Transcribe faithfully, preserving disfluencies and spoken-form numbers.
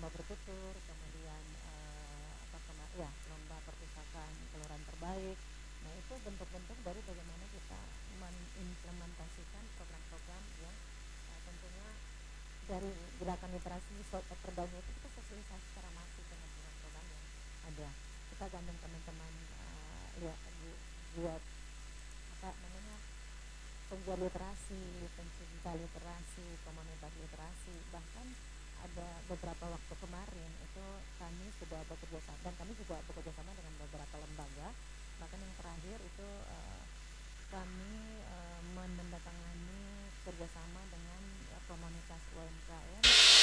lomba bertutur, kemudian eh, apa kema- ya lomba perpustakaan kelurahan terbaik. Nah itu bentuk-bentuk dari bagaimana kita mengimplementasikan program-program yang eh, tentunya dari gerakan literasi so- perdana itu kita sosialisasi secara masif dengan program-program yang ada. Kita gandeng teman-teman eh, lihat bu- buat apa namanya penjual literasi, pencinta literasi, komunitas literasi, bahkan ada beberapa waktu kemarin itu kami sudah bekerja sama dan kami juga bekerja sama dengan beberapa lembaga. Bahkan yang terakhir itu eh, kami eh, menandatangani kerjasama dengan eh, komunitas U M K M